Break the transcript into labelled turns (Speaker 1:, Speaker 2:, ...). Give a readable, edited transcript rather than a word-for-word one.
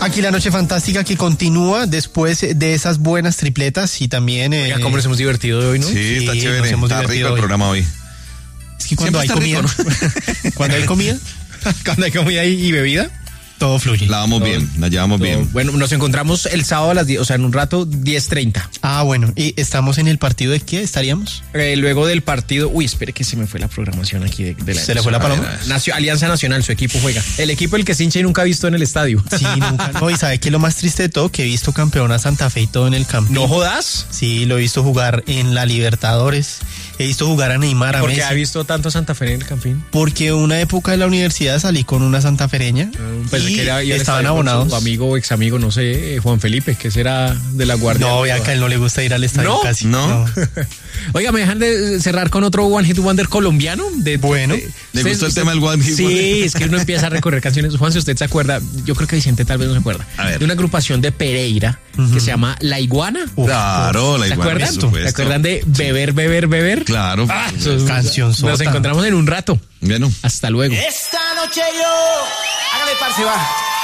Speaker 1: Aquí la noche fantástica que continúa después de esas buenas tripletas y también...
Speaker 2: Oiga, cómo nos hemos divertido hoy, ¿no?
Speaker 3: Sí, está chévere,
Speaker 1: nos hemos
Speaker 3: está rico
Speaker 1: divertido
Speaker 3: el
Speaker 1: hoy.
Speaker 3: programa hoy.
Speaker 1: Es que cuando hay comida,
Speaker 3: rico, ¿no?
Speaker 1: cuando hay comida,
Speaker 2: Cuando hay comida y bebida.
Speaker 1: todo fluye.
Speaker 3: La vamos bien, la llevamos bien.
Speaker 2: Bueno, nos encontramos el sábado a las 10, o sea, en un rato, 10:30.
Speaker 1: Ah, bueno, ¿y estamos en el partido de qué estaríamos?
Speaker 2: Luego del partido, espere que se me fue la programación aquí de la
Speaker 1: ¿Se le fue la paloma?
Speaker 2: Alianza Nacional, su equipo juega. El equipo el que se hincha y nunca ha visto en el estadio.
Speaker 1: Sí, nunca. No, y ¿sabe qué es lo más triste de todo? Que he visto campeón a Santa Fe y todo en el campo.
Speaker 2: ¿No jodas?
Speaker 1: Sí, lo he visto jugar en la Libertadores. He visto jugar a Neymar, a
Speaker 2: Porque
Speaker 1: Messi.
Speaker 2: ha visto tanto Santa Fe en el Campín.
Speaker 1: Porque una época de la universidad salí con una santafereña
Speaker 2: Pensé
Speaker 1: y
Speaker 2: que iba al
Speaker 1: estaban
Speaker 2: estadio con
Speaker 1: abonados.
Speaker 2: su amigo o ex amigo, no sé, Juan Felipe, que será de la Guardia.
Speaker 1: No, vea que a él no le gusta ir al estadio
Speaker 2: ¿No?
Speaker 1: casi.
Speaker 3: ¿No?
Speaker 2: Oiga, ¿me dejan de cerrar con otro One Hit Wonder colombiano?
Speaker 1: Bueno.
Speaker 3: ¿Le gustó el tema del One Hit Wonder?
Speaker 2: Sí, es que uno empieza a recorrer canciones. Juan, si usted se acuerda, yo creo que Vicente tal vez no se acuerda,
Speaker 3: A ver.
Speaker 2: de una agrupación de Pereira que se llama La Iguana.
Speaker 3: Claro, la
Speaker 2: ¿Se
Speaker 3: iguana,
Speaker 2: acuerdan?
Speaker 3: por supuesto.
Speaker 2: ¿Se acuerdan de Beber, Beber, Beber?
Speaker 3: Claro.
Speaker 2: Ah,
Speaker 3: por
Speaker 2: eso
Speaker 3: supuesto.
Speaker 2: es-
Speaker 1: Canción
Speaker 2: Nos
Speaker 1: sota.
Speaker 2: encontramos en un rato.
Speaker 3: Bueno.
Speaker 2: Hasta luego.
Speaker 4: Esta noche yo, hágale parce, va.